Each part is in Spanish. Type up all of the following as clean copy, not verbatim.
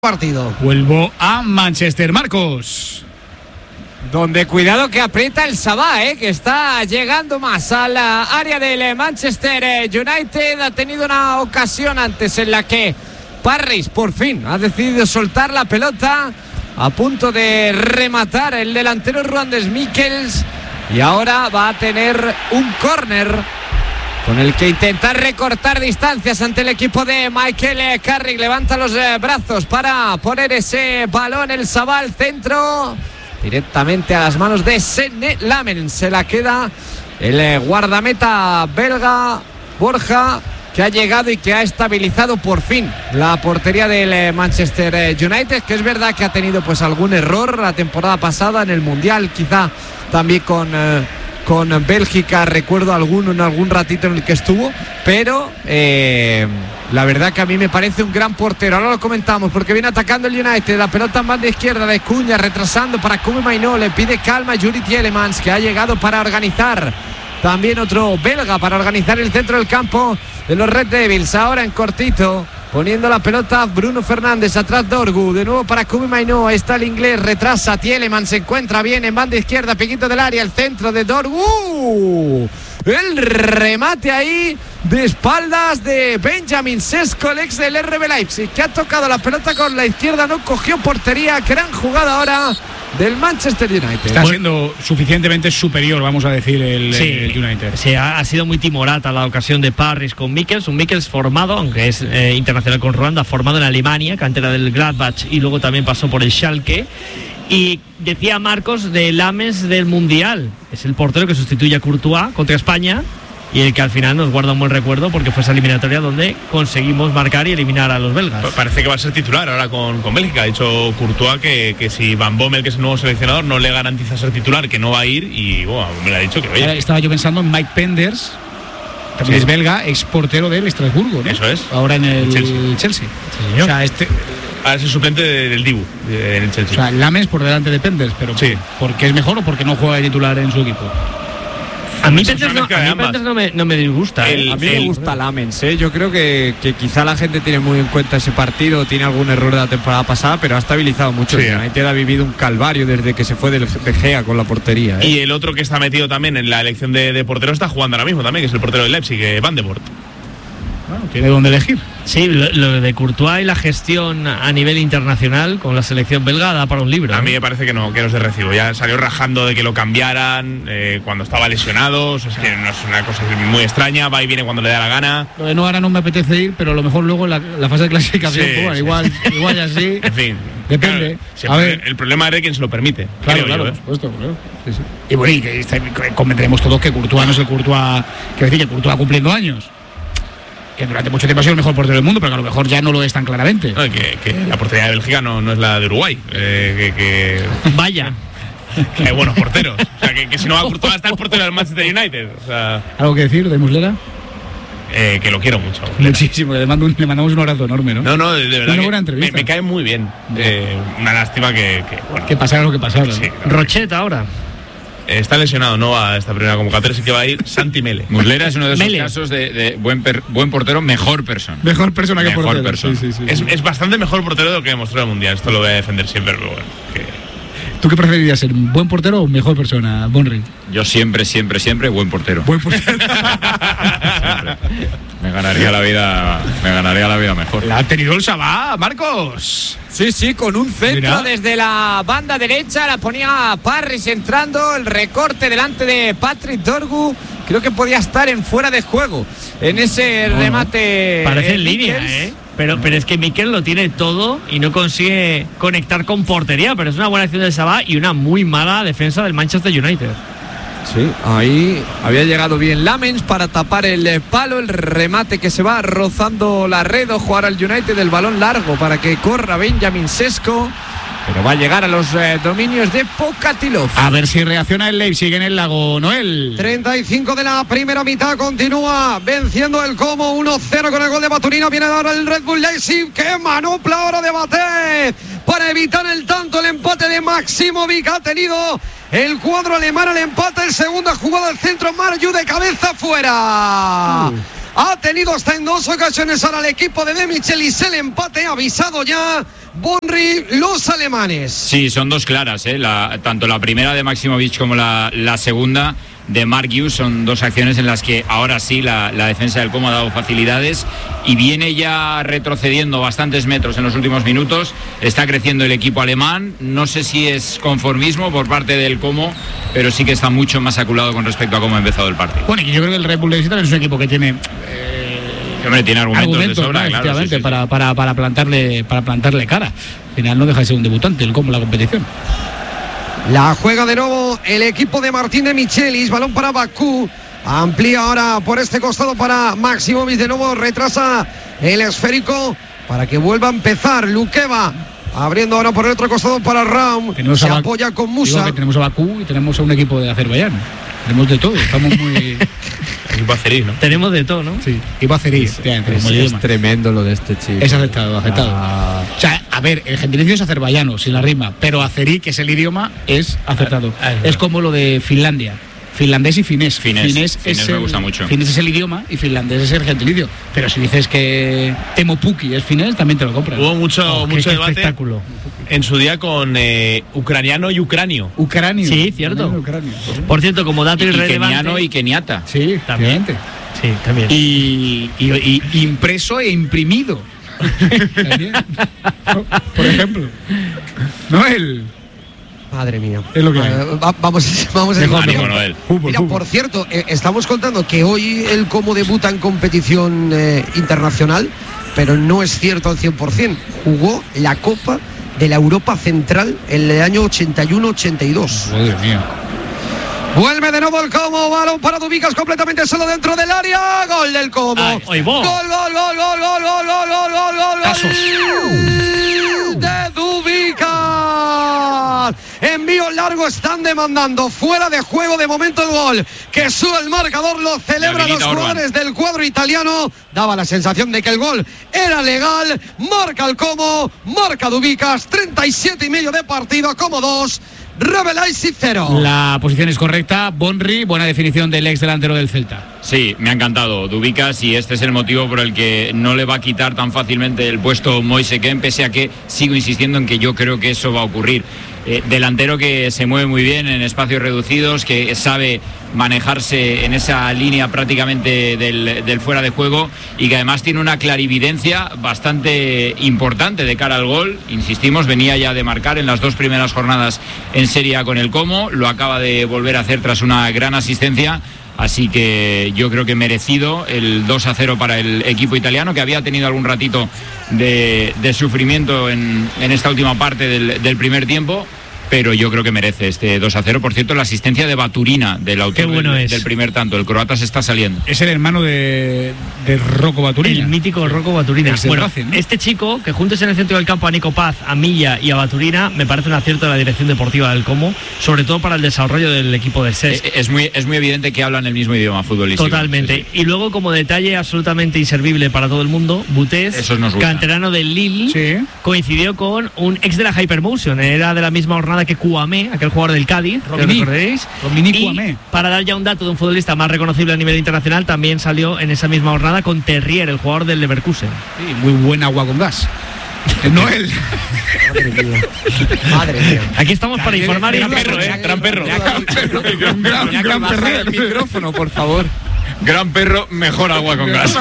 partido. Vuelvo a Manchester, Marcos. Donde cuidado que aprieta el Sabah, que está llegando más a la área del Manchester United. Ha tenido una ocasión antes en la que Parris por fin ha decidido soltar la pelota, a punto de rematar el delantero ruandés Michels, y ahora va a tener un córner con el que intentar recortar distancias ante el equipo de Michael Carrick. Levanta los brazos para poner ese balón el Sabah al centro, directamente a las manos de Senne Lamen. Se la queda el guardameta belga Borja, que ha llegado y que ha estabilizado por fin la portería del Manchester United, que es verdad que ha tenido pues algún error la temporada pasada en el Mundial, quizá también con Bélgica, recuerdo alguno en algún ratito en el que estuvo, pero la verdad que a mí me parece un gran portero. Ahora lo comentamos porque viene atacando el United, la pelota en banda izquierda de Cunha, retrasando para Kobe Mainoo, le pide calma a Yuri Tielemans, que ha llegado para organizar, también otro belga, para organizar el centro del campo de los Red Devils. Ahora en cortito, poniendo la pelota Bruno Fernández, atrás Dorgu, de nuevo para Kobe Mainoo. Ahí está el inglés, retrasa Tielemans, se encuentra bien en banda izquierda, piquito del área, el centro de Dorgu, el remate ahí de espaldas de Benjamin Sesko, el ex del RB Leipzig, que ha tocado la pelota con la izquierda, no cogió portería. Gran jugada ahora del Manchester United. Está siendo suficientemente superior, vamos a decir, el United. Sí, ha sido muy timorata la ocasión de Parris con Michels, un Michels formado, aunque es internacional con Ruanda, formado en Alemania, cantera del Gladbach, y luego también pasó por el Schalke. Y decía Marcos de Lames del Mundial, es el portero que sustituye a Courtois contra España, y el que al final nos guarda un buen recuerdo porque fue esa eliminatoria donde conseguimos marcar y eliminar a los belgas. Parece que va a ser titular ahora con Bélgica. Ha dicho Courtois que si Van Bommel, que es el nuevo seleccionador, no le garantiza ser titular, que no va a ir, y bueno, me lo ha dicho que vaya. Estaba yo pensando en Mike Penders, también es belga, ex portero del Estrasburgo, ¿no? Eso es. Ahora en el Chelsea. Sí, o sea, ahora es el suplente del Dibu en el Chelsea. O sea, Lames por delante de Penders, pero sí. ¿por qué es mejor o porque no juega de titular en su equipo? A mí Penders no me disgusta. A mí me gusta Lamens, Yo creo que quizá la gente tiene muy en cuenta ese partido, tiene algún error de la temporada pasada, pero ha estabilizado mucho. Sí. United ha vivido un calvario desde que se fue del De Gea con la portería. Y el otro que está metido también en la elección de portero está jugando ahora mismo también, que es el portero del Leipzig, Van de Voort. Bueno, tiene dónde elegir. Sí, lo de Courtois y la gestión a nivel internacional con la selección belga da para un libro. A mí me parece que no es de recibo. Ya salió rajando de que lo cambiaran cuando estaba lesionado. Es que no es una cosa muy extraña, va y viene cuando le da la gana. Lo de no, ahora no me apetece ir, pero a lo mejor luego en la fase de clasificación, sí, pues, sí. igual ya sí. En fin, depende. Claro, a ver, el problema es de quien se lo permite. Claro, por supuesto. Claro. Sí. Y bueno, y que convendremos todos que Courtois no es el Courtois, que decir que Courtois cumpliendo años, que durante mucho tiempo ha sido el mejor portero del mundo, pero que a lo mejor ya no lo es tan claramente. No, que la portería de Bélgica no es la de Uruguay. Vaya. Que hay buenos porteros. O sea, que si no va a Courtois está el portero del Manchester United. O sea, ¿algo que decir de Muslera? Que lo quiero mucho. Muchísimo, le mandamos un abrazo enorme, ¿no? No, de verdad. Una buena entrevista. Me cae muy bien. Una lástima que pasara lo que pasara. Sí, ¿no? Rochette ahora. Está lesionado, no va a esta primera convocatoria, así que va a ir Santi Mele. Muslera es uno de esos casos de buen portero, mejor persona. Mejor persona que portero. Persona. Sí. Es bastante mejor portero de lo que demostró en el Mundial. Esto lo voy a defender siempre, pero bueno. ¿Tú qué preferirías, ser buen portero o mejor persona, Bonri? Yo siempre buen portero. Buen portero. Me ganaría la vida mejor. La ha tenido el Sabah, Marcos. Sí, con un centro desde la banda derecha, la ponía Parris entrando, el recorte delante de Patrick Dorgu. Creo que podía estar en fuera de juego en ese remate. Parece en línea, Pero es que Mikel lo tiene todo y no consigue conectar con portería, pero es una buena acción del Sabah y una muy mala defensa del Manchester United. Sí, ahí había llegado bien Lamens para tapar el palo, el remate que se va rozando la red. Jugar al United el balón largo para que corra Benjamin Sesko, pero va a llegar a los dominios de Pokatilov. A ver si reacciona el Leipzig en el Lago, Noel. 35 de la primera mitad, continúa venciendo el Como 1-0 con el gol de Baturino. Viene ahora el Red Bull Leipzig, que manopla ahora de Batet para evitar el tanto, el empate de Maximovic. Ha tenido el cuadro alemán el empate, el segundo jugada al centro, Marju de cabeza fuera. Ha tenido hasta en dos ocasiones ahora el equipo de De Michelis el empate, avisado ya Bonri, los alemanes. Sí, son dos claras, tanto la primera de Maximovic como la segunda de Mark Hughes son dos acciones en las que ahora sí la defensa del Como ha dado facilidades y viene ya retrocediendo bastantes metros en los últimos minutos. Está creciendo el equipo alemán, no sé si es conformismo por parte del Como, pero sí que está mucho más aculado con respecto a cómo ha empezado el partido. Bueno, y yo creo que el Red Bull Leipzig también es un equipo que tiene tiene argumentos de sobra, ¿no? claro, Efectivamente, sí. Para plantarle cara. Al final no deja de ser un debutante el Como en la competición. La juega de nuevo el equipo de Martín de Michelis, balón para Bakú, amplía ahora por este costado para Maximovic, de nuevo retrasa el esférico para que vuelva a empezar. Lukeva abriendo ahora por el otro costado para Raum, se apoya con Musa. Que tenemos a Bakú y tenemos a un equipo de Azerbaiyán. Tenemos de todo, estamos muy... Equipo azerí, ¿no? Tenemos de todo, ¿no? Sí, equipo azerí. Es tremendo lo de este chico. Es aceptado. O sea, a ver, el gentilicio es azerbaiyano, sin la rima, pero azerí, que es el idioma, es aceptado. Es como lo de Finlandia. Finlandés y finés. Finés me gusta mucho. Finés es el idioma y finlandés es el gentilicio. Pero si dices que Temopuki es finés, también te lo compran. Hubo mucho debate espectáculo en su día con ucraniano y ucranio. Ucranio. Sí, cierto. Ucranio. Por cierto, como dato irrelevante. Keniano y keniata. Sí, también. Sí, también. Y impreso e imprimido. También. Por ejemplo. Noel. Madre mía. Es lo que hay. Vamos a Noel. Mira, por cierto, estamos contando que hoy el Como debuta en competición internacional, pero no es cierto al 100%. Jugó la Copa de la Europa Central en el año 81-82. Madre mía. Vuelve de nuevo el Como, balón para Dubicas completamente solo dentro del área. Gol del Como. Gol de Dubicas. Envío largo, están demandando fuera de juego de momento el gol. Que sube el marcador, lo celebran los jugadores del cuadro italiano. Daba la sensación de que el gol era legal. Marca el Como, marca Dubicas. 37,5 de partido, Como 2. Rebelais 0. La posición es correcta. Bonri, buena definición del ex delantero del Celta. Sí, me ha encantado Dubicas y este es el motivo por el que no le va a quitar tan fácilmente el puesto Moise Kean, pese a que sigo insistiendo en que yo creo que eso va a ocurrir. Delantero que se mueve muy bien en espacios reducidos, que sabe manejarse en esa línea prácticamente del fuera de juego y que además tiene una clarividencia bastante importante de cara al gol. Insistimos, venía ya de marcar en las 2 primeras jornadas en Serie A con el Como, lo acaba de volver a hacer tras una gran asistencia. Así que yo creo que merecido el 2-0 para el equipo italiano, que había tenido algún ratito de sufrimiento en esta última parte del primer tiempo, pero yo creo que merece este 2-0. Por cierto, la asistencia de Baturina, del autor del primer tanto. El croata se está saliendo. Es el hermano de Rocco Baturina. El mítico Rocco Baturina. Bueno, Racing, ¿no? Este chico, que juntos en el centro del campo a Nico Paz, a Milla y a Baturina, me parece un acierto de la dirección deportiva del Como, sobre todo para el desarrollo del equipo de SES. Es muy evidente que hablan el mismo idioma futbolístico. Totalmente. Sí. Y luego, como detalle absolutamente inservible para todo el mundo, Butés, canterano del Lille, coincidió con un ex de la Hypermotion. Era de la misma jornada que Kouamé, aquel jugador del Cádiz, ¿recordaréis? Y para dar ya un dato de un futbolista más reconocible a nivel internacional, también salió en esa misma jornada con Terrier, el jugador del Leverkusen. Sí, muy buen agua con gas. Noel. Madre mía. Aquí estamos para informar. Gran perro. Gran perro. El micrófono, por favor. Gran perro, mejor agua con gas.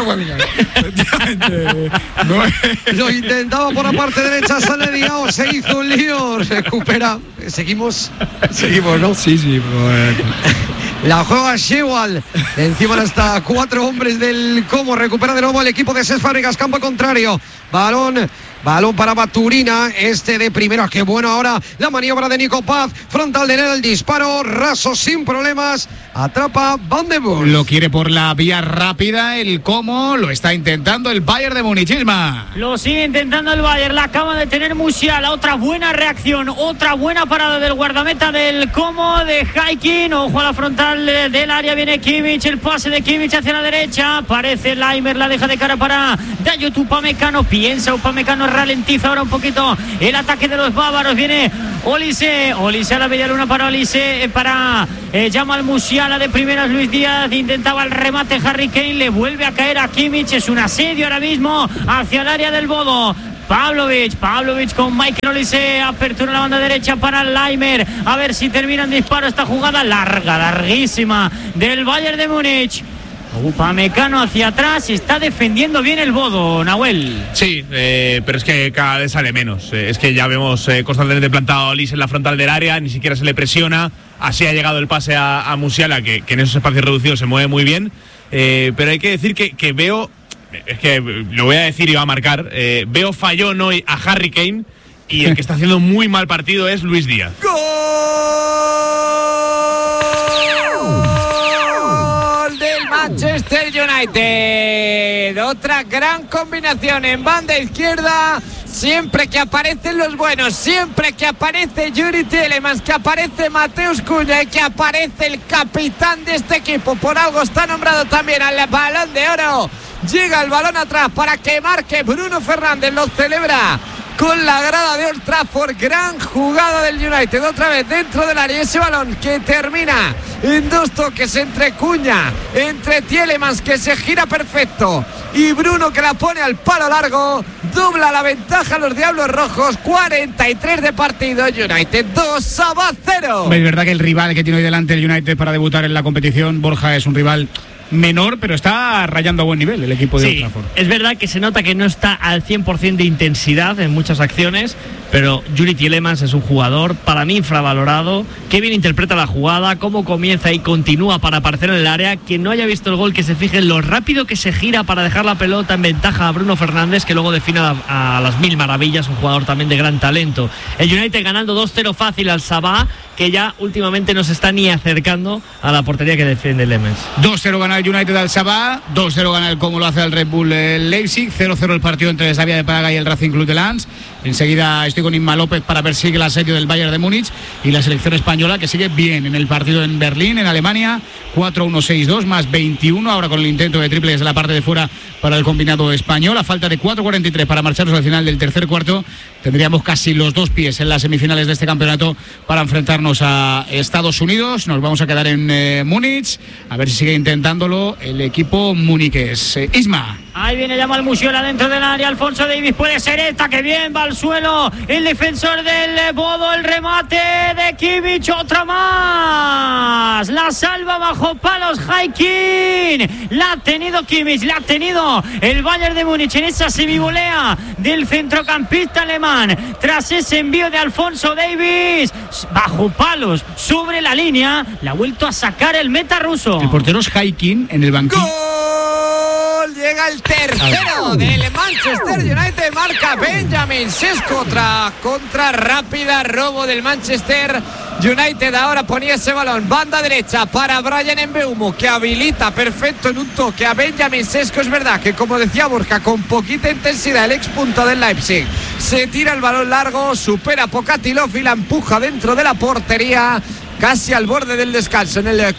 Lo intentaba por la parte derecha, sale Diao, se hizo un lío, recupera. Seguimos, ¿no? Sí. La juega Shewal. Encima hasta 4 hombres del Como. Recupera de nuevo el equipo de SES Fábricas. Campo contrario. Balón para Baturina. Este de primera. Qué bueno ahora la maniobra de Nico Paz. Frontal de él, el disparo. Raso sin problemas. Atrapa Van de Boer. Lo quiere por la vía rápida. El Como lo está intentando el Bayern de Múnich. Lo sigue intentando el Bayern. La acaba de tener Musiala. Otra buena reacción. Otra buena parada del guardameta del Como, de Haikin. Ojo a la frontal del área. Viene Kimmich. El pase de Kimmich hacia la derecha. Aparece Laimer. La deja de cara para Dayot Upamecano. Piensa Upamecano. Ralentiza ahora un poquito el ataque de los bávaros. Viene Olise a la media luna para Olise, para Jamal Musiala de primeras. Luis Díaz intentaba el remate. Harry Kane le vuelve a caer a Kimmich. Es un asedio ahora mismo hacia el área del Bodo. Pavlovic con Michael Olise, apertura en la banda derecha para Laimer, a ver si termina en disparo esta jugada larguísima del Bayern de Múnich. Upamecano hacia atrás, está defendiendo bien el Bodo, Nahuel. Sí, pero es que cada vez sale menos. Es que ya vemos constantemente plantado a Olise en la frontal del área, ni siquiera se le presiona. Así ha llegado el pase a Musiala, que en esos espacios reducidos se mueve muy bien. Pero hay que decir que veo, es que lo voy a decir y va a marcar, veo fallón hoy a Harry Kane, y el que está haciendo muy mal partido es Luis Díaz. Manchester United, otra gran combinación en banda izquierda. Siempre que aparecen los buenos, siempre que aparece Yuri Tielemans, que aparece Mateus Cunha y que aparece el capitán de este equipo, por algo está nombrado también al Balón de Oro. Llega el balón atrás para que marque Bruno Fernández, lo celebra con la grada de Old Trafford. Gran jugada del United, otra vez dentro del área, ese balón que termina en 2 toques entre Cunha, entre Tielemans, que se gira perfecto, y Bruno, que la pone al palo largo. Dobla la ventaja a los Diablos Rojos. 43 de partido, United 2, Sabá 0. Es verdad que el rival que tiene hoy delante el United para debutar en la competición, Borja, es un rival menor, pero está rayando a buen nivel el equipo de Old Trafford. Es verdad que se nota que no está al 100% de intensidad en muchas acciones, pero Yuri Tielemans es un jugador para mí infravalorado. Qué bien interpreta la jugada, cómo comienza y continúa para aparecer en el área. Quien no haya visto el gol, que se fije en lo rápido que se gira para dejar la pelota en ventaja a Bruno Fernández, que luego define a las mil maravillas, un jugador también de gran talento. El United ganando 2-0 fácil al Sabah, que ya últimamente no se está ni acercando a la portería que defiende Lemens. 2-0 gana el United al Sabah, 2-0 gana el como lo hace el Red Bull Leipzig, 0-0 el partido entre el Slavia de Praga y el Racing Club de Lens. Enseguida estoy con Inma López para ver si sigue el asedio del Bayern de Múnich y la selección española, que sigue bien en el partido en Berlín, en Alemania. 4-1-6-2 más 21, ahora con el intento de triple desde la parte de fuera para el combinado español. A falta de 4:43 para marcharnos al final del tercer cuarto, tendríamos casi los 2 pies en las semifinales de este campeonato para enfrentarnos a Estados Unidos. Nos vamos a quedar en Múnich, a ver si sigue intentándolo el equipo muniqués. Isma. Ahí viene Jamal Musiala dentro del área. Alfonso Davies, puede ser esta, que bien va al suelo el defensor del Bodo. El remate de Kimmich, otra más, la salva bajo palos Haikin. La ha tenido Kimmich, la ha tenido el Bayern de Múnich en esa semivolea del centrocampista alemán. Tras ese envío de Alfonso Davies, bajo palos, sobre la línea, la ha vuelto a sacar el meta ruso. El portero es Haikin en el banquillo. Llega el tercero del Manchester United, marca Benjamin Sesko. Contra rápida, robo del Manchester United. Ahora ponía ese balón, banda derecha para Brian Mbeumo, que habilita perfecto en un toque a Benjamin Sesko. Es verdad que, como decía Borja, con poquita intensidad el expunta del Leipzig se tira el balón largo, supera Pokatilov y la empuja dentro de la portería, casi al borde del descanso. En el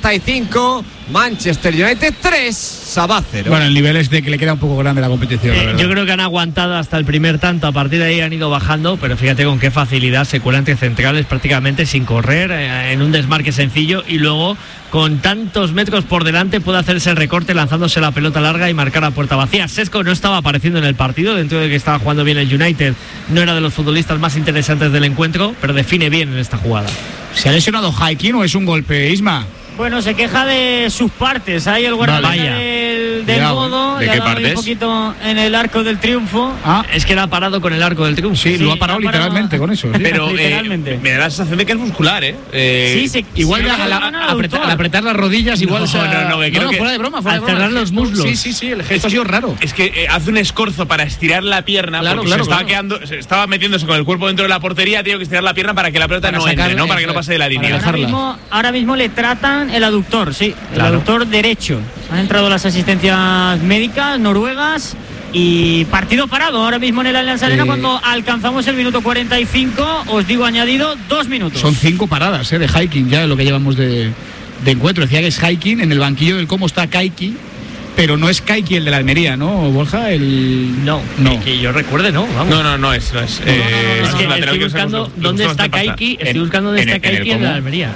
45, Manchester United 3, Sabah 0. Bueno, el nivel es de que le queda un poco grande la competición, la verdad. Yo creo que han aguantado hasta el primer tanto, a partir de ahí han ido bajando, pero fíjate con qué facilidad se cuela entre centrales prácticamente sin correr, en un desmarque sencillo, y luego con tantos metros por delante puede hacerse el recorte lanzándose la pelota larga y marcar a puerta vacía. Sesko no estaba apareciendo en el partido, dentro de que estaba jugando bien el United, no era de los futbolistas más interesantes del encuentro, pero define bien en esta jugada. ¿Se ha lesionado Haikin o es un golpe, Isma? Bueno, se queja de sus partes. Ahí el guardameta del Bodo ¿de le qué ha dado partes? un poquito en el arco del triunfo. Es que la ha parado con el arco del triunfo. Sí, lo ha parado literalmente con eso. ¿Sí? Pero literalmente. me da la sensación de que es muscular, Igual al apretar las rodillas, igual. No, fuera de broma, fuera de broma. cerrar los muslos. Sí, el gesto ha sido raro. Es que hace un escorzo para estirar la pierna, Claro, porque se estaba metiéndose con el cuerpo dentro de la portería. Tiene que estirar la pierna para que la pelota Para no entre, sacarla, para que no pase de la línea. Ahora mismo le tratan el aductor, sí, el aductor derecho. Han entrado las asistencias médicas noruegas y partido parado ahora mismo en el Allianz Arena cuando alcanzamos el minuto 45. Os digo, añadido 2 minutos. Son 5 paradas de Haikin ya lo que llevamos de encuentro. Decía que es Haikin en el banquillo del cómo está Kaiki, pero no es Kaiki el de la Almería, ¿no, Borja? No. Que yo recuerde, no. Vamos. No es. Es que estoy buscando dónde está Kaiki. Estoy buscando dónde está Kaiki en la Almería.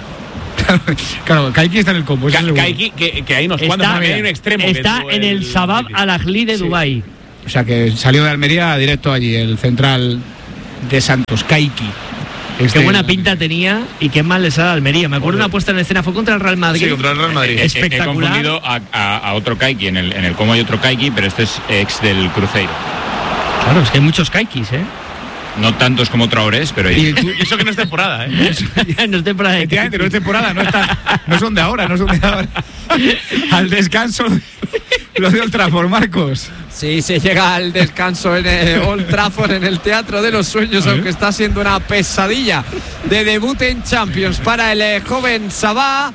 Claro, Kaiki está en el combo. Kaiki, que hay unos cuantos, también hay un extremo. Está en el Sabah Al Ahly de Dubái. O sea que salió de Almería directo allí, el central de Santos, Kaiki. Qué buena pinta tenía y qué mal le sale a Almería. Me acuerdo una puesta en escena, fue contra el Real Madrid. Sí, contra el Real Madrid. Espectacular. He confundido a otro Kaiki. En el Como hay otro Kaiki, pero este es ex del Cruzeiro. Claro, es que hay muchos Kaikis, ¿eh? No tantos como Traorés, pero y eso que no es temporada, ¿eh? No es temporada. Efectivamente, no es temporada, no son de ahora. Al descanso lo de Old Trafford, Marcos. Sí, se llega al descanso en Old Trafford, en el Teatro de los Sueños, aunque está siendo una pesadilla de debut en Champions para el joven Sabah.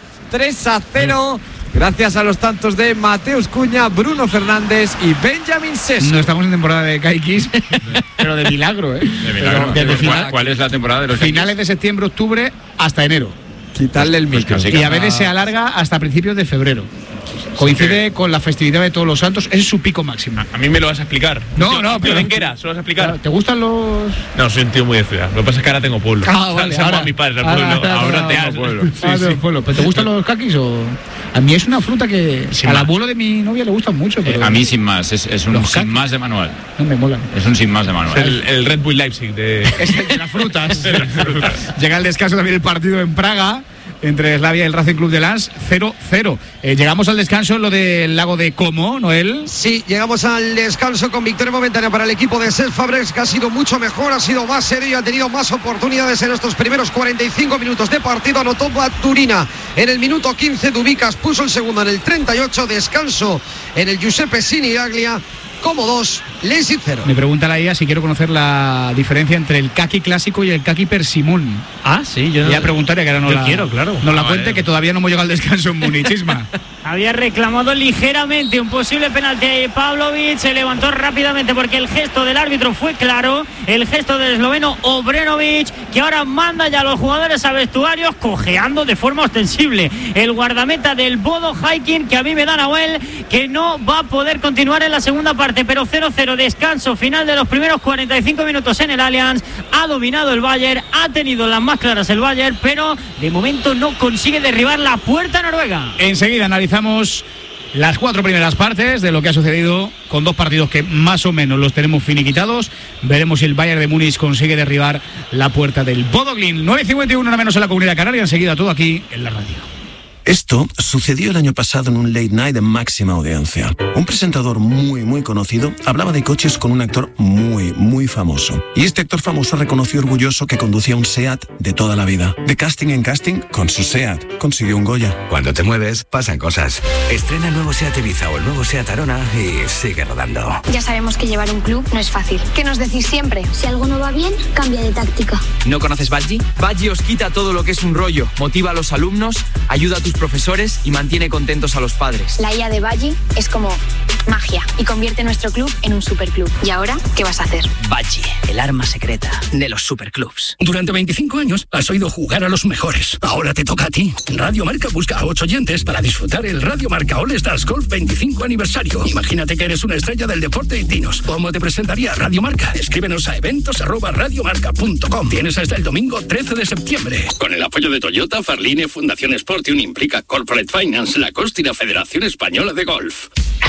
3-0. Gracias a los tantos de Mateus Cunha, Bruno Fernández y Benjamin Sesko. No estamos en temporada de Kaikis, pero de milagro, ¿eh? De milagro. ¿Cuál es la temporada de los finales de septiembre, octubre hasta enero? Quitarle el micro. Y a veces se alarga hasta principios de febrero. Coincide con la festividad de Todos los Santos, ese es su pico máximo. A mí me lo vas a explicar. No, pero Benguera, ¿se lo vas a explicar? ¿Te gustan los...? No, soy un tío muy de ciudad. Lo que pasa es que ahora tengo pueblo. Vale. Ahora a mi padre, ahora te hago pueblo. Pueblo. ¿Pero te gustan los kakis o...? A mí es una fruta que al abuelo de mi novia le gustan mucho. Pero a mí sin más, es un sin más de manual. No me molan. Es un sin más de manual. El Red Bull Leipzig de las frutas. Llega el descanso también el partido en Praga entre Slavia y el Racing Club de Lens, 0-0. Llegamos al descanso en lo del lago de Como, Noel. Sí, llegamos al descanso con victoria momentánea para el equipo de Cesc Fabregas, que ha sido mucho mejor, ha sido más serio y ha tenido más oportunidades en estos primeros 45 minutos de partido. Anotó Baturina en el minuto 15, Dubicas puso el segundo en el 38, descanso en el Giuseppe Sinigaglia. Como 2, Leipzig 0. Me pregunta la IA si quiero conocer la diferencia entre el kaki clásico y el kaki persimón. Ah, sí, yo ya preguntaré, que ahora no la quiero, claro. Nos la cuente, que todavía no hemos llegado al descanso en Múnich, Isma. Había reclamado ligeramente un posible penalti. Pavlovic se levantó rápidamente porque el gesto del árbitro fue claro. El gesto del esloveno Obrenovic, que ahora manda ya a los jugadores a vestuarios cojeando de forma ostensible. El guardameta del Bodo Hiking, que a mí me da Nahuel, que no va a poder continuar en la segunda parte, pero 0-0, descanso final de los primeros 45 minutos en el Allianz. Ha dominado el Bayern, ha tenido las más claras el Bayern, pero de momento no consigue derribar la puerta noruega. Enseguida analizamos las 4 primeras partes de lo que ha sucedido con 2 partidos que más o menos los tenemos finiquitados. Veremos si el Bayern de Múnich consigue derribar la puerta del Bodo Glimt. 9:51, una menos en la Comunidad Canaria. Enseguida todo aquí en la radio. Esto sucedió el año pasado en un late night de máxima audiencia. Un presentador muy conocido hablaba de coches con un actor muy famoso. Y este actor famoso reconoció orgulloso que conducía un SEAT de toda la vida. De casting en casting, con su SEAT consiguió un Goya. Cuando te mueves, pasan cosas. Estrena el nuevo SEAT Ibiza o el nuevo SEAT Arona y sigue rodando. Ya sabemos que llevar un club no es fácil. ¿Qué nos decís siempre? Si algo no va bien, cambia de táctica. ¿No conoces Badgie? Badgie os quita todo lo que es un rollo, motiva a los alumnos, ayuda a tus profesores y mantiene contentos a los padres. La IA de Badgie es como magia y convierte nuestro club en un superclub. ¿Y ahora qué vas a hacer? Badgie, el arma secreta de los superclubs. Durante 25 años has oído jugar a los mejores. Ahora te toca a ti. Radio Marca busca a 8 oyentes para disfrutar el Radio Marca All Stars Golf 25 aniversario. Imagínate que eres una estrella del deporte y dinos, ¿cómo te presentaría Radio Marca? Escríbenos a eventos@radiomarca.com. Tienes hasta el domingo 13 de septiembre. Con el apoyo de Toyota, Farline, Fundación Sportium, Implica Corporate Finance, la COST y la Federación Española de Golf.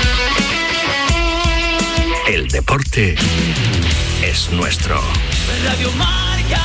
El deporte es nuestro. Radio Marca.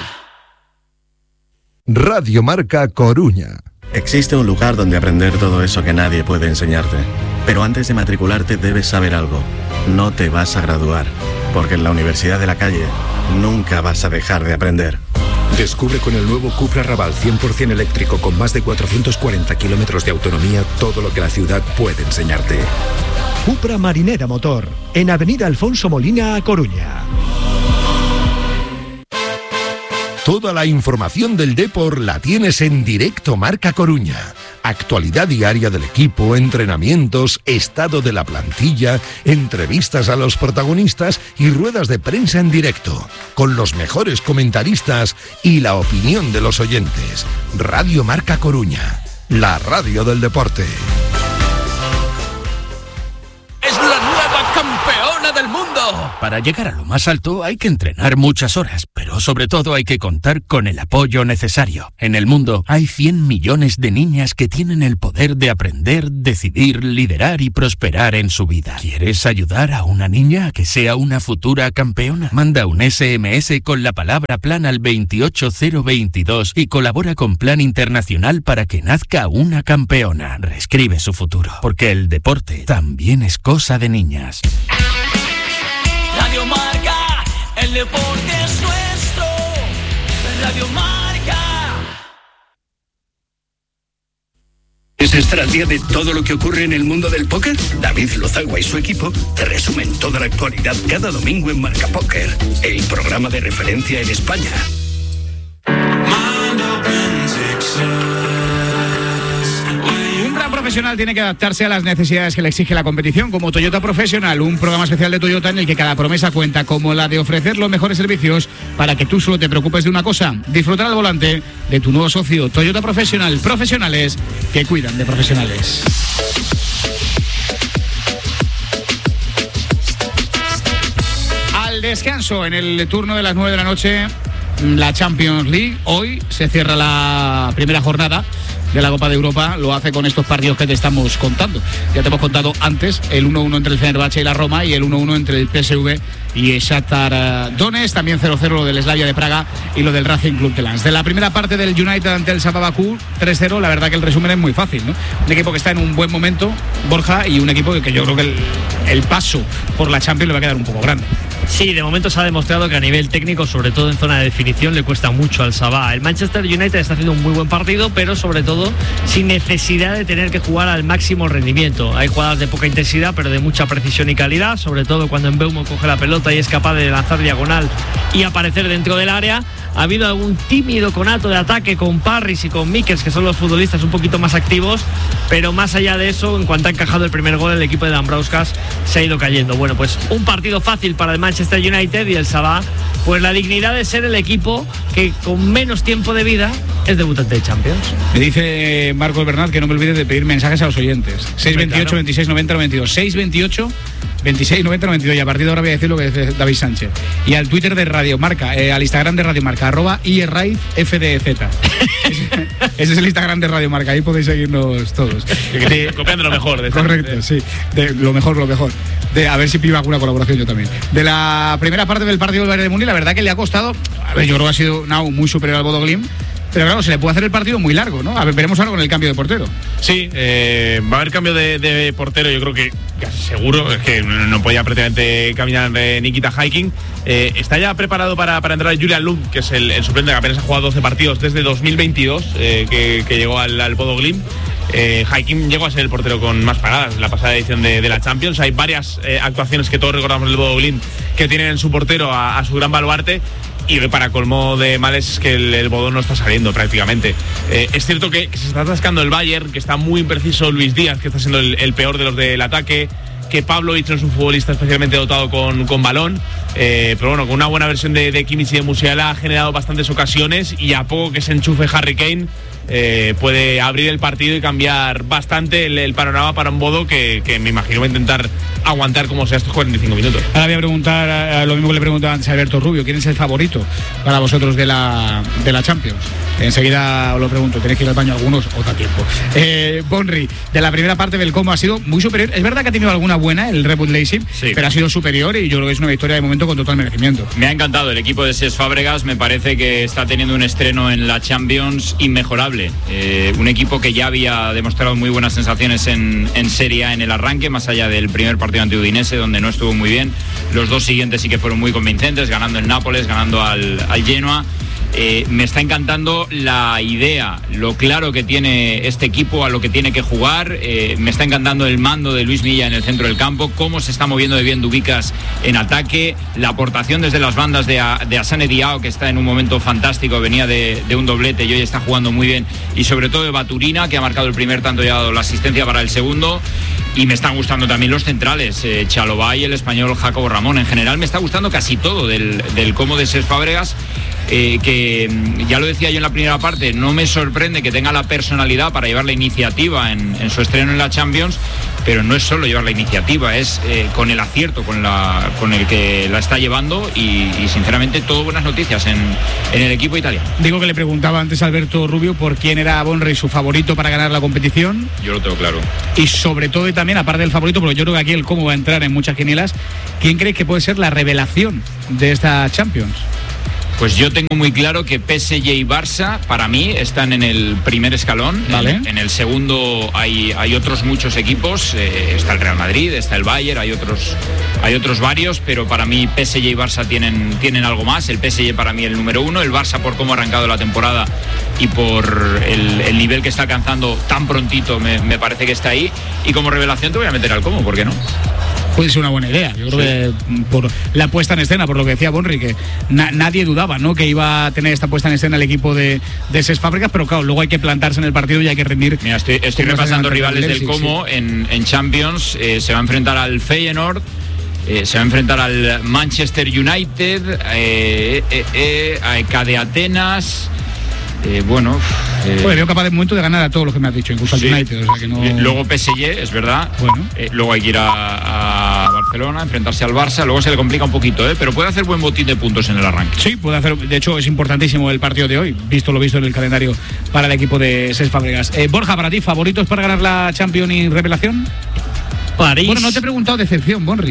Radio Marca Coruña. Existe un lugar donde aprender todo eso que nadie puede enseñarte. Pero antes de matricularte debes saber algo. No te vas a graduar, porque en la Universidad de la Calle nunca vas a dejar de aprender. Descubre con el nuevo Cupra Raval 100% eléctrico con más de 440 kilómetros de autonomía todo lo que la ciudad puede enseñarte. Cupra Marinera Motor, en Avenida Alfonso Molina, A Coruña. Toda la información del Depor la tienes en Directo Marca Coruña. Actualidad diaria del equipo, entrenamientos, estado de la plantilla, entrevistas a los protagonistas y ruedas de prensa en directo, con los mejores comentaristas y la opinión de los oyentes. Radio Marca Coruña, la radio del deporte. Es la nueva campeona del mundo. ¡No! Para llegar a lo más alto hay que entrenar muchas horas, pero sobre todo hay que contar con el apoyo necesario. En el mundo hay 100 millones de niñas que tienen el poder de aprender, decidir, liderar y prosperar en su vida. ¿Quieres ayudar a una niña a que sea una futura campeona? Manda un SMS con la palabra plan al 28022 y colabora con Plan Internacional para que nazca una campeona. Reescribe su futuro, porque el deporte también es cosa de niñas. Radio Marca, el deporte es nuestro. Radio Marca. ¿Es estar al día de todo lo que ocurre en el mundo del póker? David Lozagua y su equipo te resumen toda la actualidad cada domingo en Marca Póker, el programa de referencia en España. Un gran profesional tiene que adaptarse a las necesidades que le exige la competición, como Toyota Professional, un programa especial de Toyota en el que cada promesa cuenta, como la de ofrecer los mejores servicios para que tú solo te preocupes de una cosa: disfrutar al volante de tu nuevo socio. Toyota Professional, profesionales que cuidan de profesionales. Al descanso, en el turno de las 9 de la noche, la Champions League. Hoy se cierra la primera jornada de la Copa de Europa, lo hace con estos partidos que te estamos contando. Ya te hemos contado antes el 1-1 entre el Fenerbahce y la Roma, y el 1-1 entre el PSV y el Shakhtar Donetsk, también 0-0 lo del Slavia de Praga y lo del Racing Club de Lens. De la primera parte del United ante el Shabab Bakú, 3-0, la verdad que el resumen es muy fácil, ¿no? Un equipo que está en un buen momento, Borja, y un equipo que yo creo que el paso por la Champions le va a quedar un poco grande. Sí, de momento se ha demostrado que a nivel técnico, sobre todo en zona de definición, le cuesta mucho al Sabah. El Manchester United está haciendo un muy buen partido, pero sobre todo sin necesidad de tener que jugar al máximo rendimiento. Hay jugadas de poca intensidad, pero de mucha precisión y calidad, sobre todo cuando Mbeumo coge la pelota y es capaz de lanzar diagonal y aparecer dentro del área. Ha habido algún tímido conato de ataque con Parris y con Mikkels, que son los futbolistas un poquito más activos, pero más allá de eso, en cuanto ha encajado el primer gol, el equipo de Dambrauskas se ha ido cayendo. Bueno, pues un partido fácil para el Manchester United, y el Sabah, pues la dignidad de ser el equipo que con menos tiempo de vida es debutante de Champions. Me dice Marcos Bernat que no me olvides de pedir mensajes a los oyentes. 628 26 90 92. 628 26 90 92. Y a partir de ahora voy a decir lo que dice David Sánchez. Y al Twitter de Radio Marca, al Instagram de Radio Marca, @IRraidFDZ. Ese es el Instagram de Radio Marca, ahí podéis seguirnos todos. Copiando lo mejor. Correcto, sí. De lo mejor. A ver si pido alguna colaboración yo también. De la primera parte del partido del Bayern de Múnich, la verdad que le ha costado. A ver, yo creo que ha sido muy superior al Bodo Glimt. Pero claro, se le puede hacer el partido muy largo, ¿no? A ver, veremos ahora con el cambio de portero. Sí, va a haber cambio de portero, yo creo que casi seguro. Es que no podía prácticamente caminar Nikita Haikin. Está ya preparado para entrar Julian Lund, que es el suplente, que apenas ha jugado 12 partidos desde 2022, que llegó al Bodo Glimt. Haikin llegó a ser el portero con más paradas en la pasada edición de la Champions. Hay varias actuaciones que todos recordamos del Bodo Glimt que tienen en su portero a su gran baluarte. Y para colmo de males es que el Bodón no está saliendo prácticamente. Es cierto que se está atascando el Bayern, que está muy impreciso Luis Díaz, que está siendo el peor de los del ataque, que Pavlovic no es un futbolista especialmente dotado con balón, pero bueno, con una buena versión de Kimmich y de Musiala ha generado bastantes ocasiones, y a poco que se enchufe Harry Kane puede abrir el partido y cambiar bastante el panorama para un Bodo que me imagino va a intentar aguantar como sea estos 45 minutos. Ahora voy a preguntar lo mismo que le preguntaba antes a Alberto Rubio: ¿quién es el favorito para vosotros de la Champions? Enseguida os lo pregunto, tenéis que ir al baño algunos o da tiempo. Bonri, de la primera parte del Como ha sido muy superior. Es verdad que ha tenido alguna buena el Red Bull Leipzig, sí, pero ha sido superior, y yo creo que es una victoria de momento con total merecimiento. Me ha encantado el equipo de Cesc Fábregas, me parece que está teniendo un estreno en la Champions inmejorable. Un equipo que ya había demostrado muy buenas sensaciones en Serie A en el arranque, más allá del primer partido ante Udinese, donde no estuvo muy bien. Los dos siguientes sí que fueron muy convincentes, ganando en Nápoles, ganando al Genoa. Me está encantando la idea, lo claro que tiene este equipo a lo que tiene que jugar. Me está encantando el mando de Luis Milla en el centro del campo, cómo se está moviendo de bien Dubicas en ataque, la aportación desde las bandas de Hassane Diao, que está en un momento fantástico, venía de un doblete y hoy está jugando muy bien, y sobre todo de Baturina, que ha marcado el primer tanto y ha dado la asistencia para el segundo. Y me están gustando también los centrales, Chalobah y el español Jacobo Ramón. En general me está gustando casi todo del Como de Cesc Fábregas, que ya lo decía yo en la primera parte, no me sorprende que tenga la personalidad para llevar la iniciativa en su estreno en la Champions, pero no es solo llevar la iniciativa, es con el acierto con el que la está llevando y sinceramente todo buenas noticias en el equipo italiano. Digo que le preguntaba antes a Alberto Rubio por quién era Bonri su favorito para ganar la competición. Yo lo tengo claro. Y sobre todo y también, aparte del favorito, porque yo creo que aquí el cómo va a entrar en muchas quinielas, ¿quién crees que puede ser la revelación de esta Champions? Pues yo tengo muy claro que PSG y Barça, para mí, están en el primer escalón. Vale. En el segundo hay otros muchos equipos. Está el Real Madrid, está el Bayern, hay otros varios, pero para mí PSG y Barça tienen algo más. El PSG para mí el número uno, el Barça por cómo ha arrancado la temporada y por el nivel que está alcanzando tan prontito me parece que está ahí. Y como revelación te voy a meter al Como, ¿por qué no? Puede ser una buena idea. Yo creo que por la puesta en escena, por lo que decía Bonri, que nadie dudaba, ¿no?, que iba a tener esta puesta en escena el equipo de Cesc Fàbregas, pero claro, luego hay que plantarse en el partido y hay que rendir. Mira, estoy repasando rivales del Como. Sí. En Champions se va a enfrentar al Feyenoord, se va a enfrentar al Manchester United, a EK de Atenas. Veo capaz de momento de ganar a todos los que me has dicho, incluso al United, o sea que no... Luego PSG, es verdad. Bueno. Luego hay que ir a Barcelona, enfrentarse al Barça. Luego se le complica un poquito, pero puede hacer buen botín de puntos en el arranque. Sí, puede hacer. De hecho, es importantísimo el partido de hoy, visto lo visto en el calendario para el equipo de Cesc Fàbregas. Borja, para ti, ¿favoritos para ganar la Champions y revelación? París. Bueno, no te he preguntado decepción, Bonri.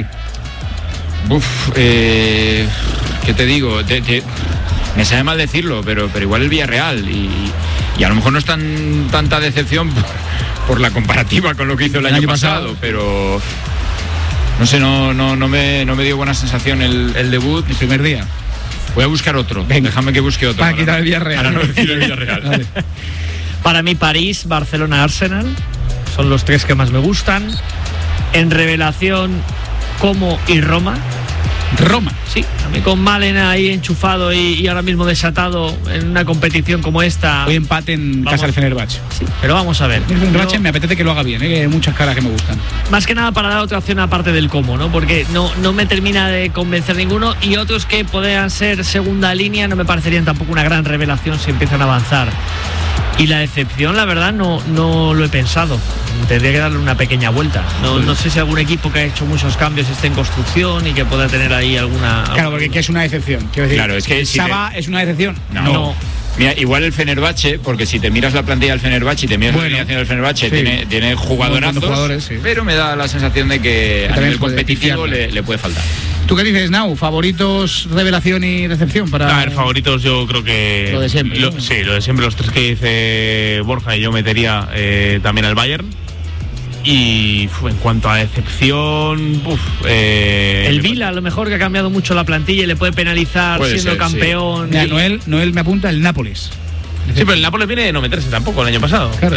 ¿Qué te digo? Me sabe mal decirlo, pero igual el Villarreal y a lo mejor no es tanta decepción por la comparativa con lo que hizo el año pasado, pero no sé, no me dio buena sensación el debut. El primer día. Voy a buscar otro. Venga. Déjame que busque otro. Para quitar el Villarreal. Para no decir el Villarreal. Vale. Para mí París, Barcelona, Arsenal son los tres que más me gustan. En revelación, Como y Roma. Roma. Sí, a mí con Malen ahí enchufado y ahora mismo desatado en una competición como esta. Hoy empate en casa del Fenerbahce. Sí, pero vamos a ver. El Fenerbahce me apetece que lo haga bien, que hay muchas caras que me gustan. Más que nada para dar otra opción aparte del Como, ¿no? Porque no me termina de convencer ninguno, y otros que podrían ser segunda línea no me parecerían tampoco una gran revelación si empiezan a avanzar. Y la decepción, la verdad, no lo he pensado. Tendría que darle una pequeña vuelta. No sé si algún equipo que ha hecho muchos cambios esté en construcción y que pueda tener ahí alguna... Claro, porque ¿qué es una decepción? Quiero decir, claro, es que ¿Saba es una decepción? No. Mira, igual el Fenerbahce, porque si te miras la plantilla del Fenerbahce y te miras la alineación del Fenerbahce, tiene jugadorazos, pero me da la sensación de que a nivel competitivo le puede faltar. ¿Tú qué dices, Nau? ¿Favoritos, revelación y decepción? A ver, favoritos yo creo que... Lo de siempre. Sí, lo de siempre, los tres que dice Borja, y yo metería también al Bayern. Y en cuanto a decepción, el Vila, a lo mejor, que ha cambiado mucho la plantilla y le puede penalizar siendo campeón. Sí. Mira, Noel me apunta el Nápoles. Sí, pero el Nápoles viene de no meterse tampoco el año pasado. Claro,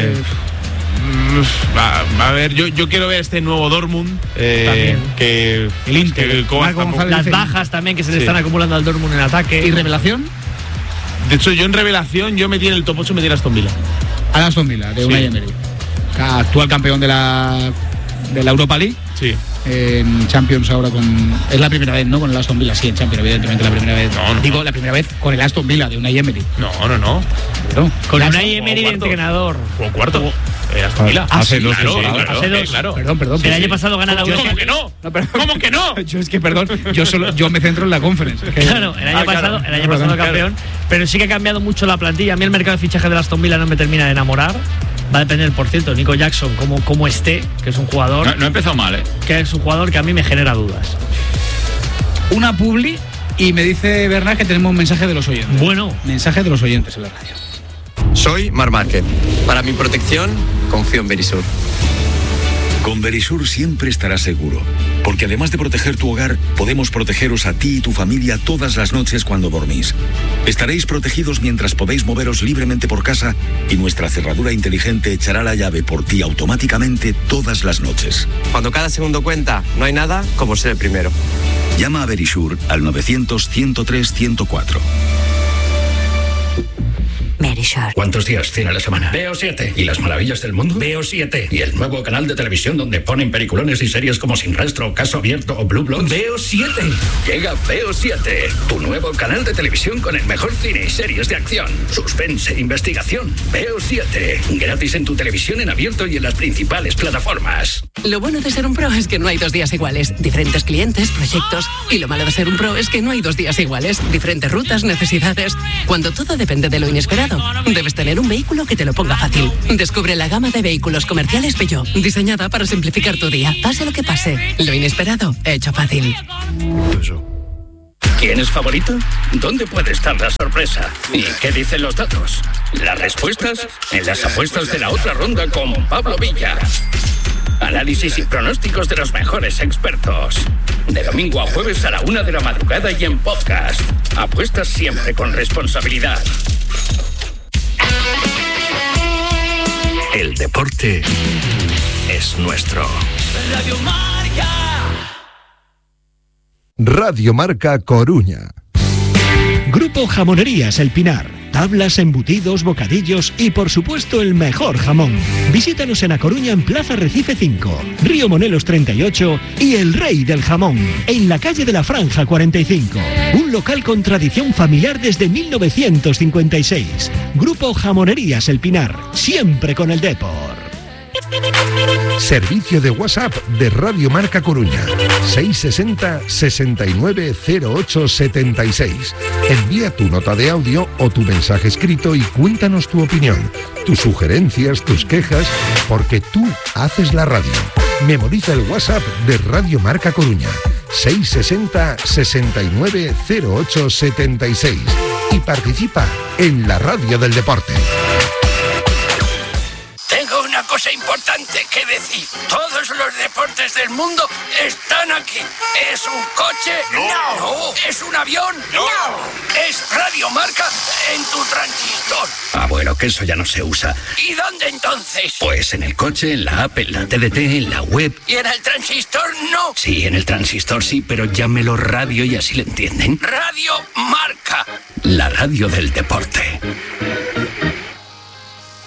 a ver, yo quiero ver este nuevo Dortmund, que el Inter, las bajas también que se le están acumulando al Dortmund en ataque. ¿Y revelación? De hecho, yo en revelación metí en el top 8 a Aston Villa. A Aston Villa, de Unai Emery, actual campeón de la Europa League. Sí. En Champions ahora es la primera vez, ¿no? Con el Aston Villa, sí, en Champions, evidentemente la primera vez. Digo, la primera vez con el Aston Villa de Unai Emery. No. Con Unai Emery de entrenador. O cuarto. Aston Villa. Hace dos. Claro. Perdón. El año pasado gana la Europa. ¿Cómo que no? ¿Cómo que no? Yo es que, perdón, yo me centro en la Conference. Claro, el año pasado campeón, pero sí que ha cambiado mucho la plantilla. A mí el mercado de fichaje del Aston Villa no me termina de enamorar. Va a depender, por cierto, Nico Jackson, como esté, que es un jugador... No ha empezado mal, Que es un jugador que a mí me genera dudas. Una publi y me dice Bernard que tenemos un mensaje de los oyentes. Bueno. Mensaje de los oyentes en la radio. Soy Marc Márquez. Para mi protección, confío en Verisur. Con Verisur siempre estarás seguro, porque además de proteger tu hogar, podemos protegeros a ti y tu familia todas las noches cuando dormís. Estaréis protegidos mientras podéis moveros libremente por casa y nuestra cerradura inteligente echará la llave por ti automáticamente todas las noches. Cuando cada segundo cuenta, no hay nada como ser el primero. Llama a Verisur al 900 103 104. Verisure. ¿Cuántos días tiene la semana? Veo 7. ¿Y las maravillas del mundo? Veo 7. ¿Y el nuevo canal de televisión donde ponen peliculones y series como Sin Rastro, Caso Abierto o Blue Bloods? Veo 7. Llega Veo 7, tu nuevo canal de televisión con el mejor cine y series de acción, suspense, investigación. Veo 7. Gratis en tu televisión en abierto y en las principales plataformas. Lo bueno de ser un pro es que no hay 2 días iguales. Diferentes clientes, proyectos. Y lo malo de ser un pro es que no hay 2 días iguales. Diferentes rutas, necesidades. Cuando todo depende de lo inesperado, debes tener un vehículo que te lo ponga fácil. Descubre la gama de vehículos comerciales Peugeot, diseñada para simplificar tu día. Pase lo que pase, lo inesperado, hecho fácil. ¿Quién es favorito? ¿Dónde puede estar la sorpresa? ¿Y qué dicen los datos? Las respuestas en las apuestas de la otra ronda con Pablo Villa. Análisis y pronósticos de los mejores expertos. De domingo a jueves a la 1 de la madrugada y en podcast. Apuestas siempre con responsabilidad. El deporte es nuestro. Radio Marca. Radio Marca Coruña. Grupo Jamonerías El Pinar. Tablas, embutidos, bocadillos y por supuesto el mejor jamón. Visítanos en A Coruña en Plaza Recife 5, Río Monelos 38 y El Rey del Jamón, en la calle de la Franja 45. Un local con tradición familiar desde 1956. Grupo Jamonerías El Pinar, siempre con el Depor. Servicio de WhatsApp de Radio Marca Coruña. 660 69 08 76. Envía tu nota de audio o tu mensaje escrito y cuéntanos tu opinión, tus sugerencias, tus quejas, porque tú haces la radio. Memoriza el WhatsApp de Radio Marca Coruña. 660 69 08 76. Y participa en la radio del deporte. Tengo una cosa importante que decir. Todos los deportes del mundo están aquí. ¿Es un coche? No. ¿Es un avión? No. ¿Es Radio Marca en tu transistor? Ah, bueno, que eso ya no se usa. ¿Y dónde entonces? Pues en el coche, en la app, en la TDT, en la web. ¿Y en el transistor no? Sí, en el transistor sí, pero llámelo radio y así le entienden. Radio Marca, la radio del deporte.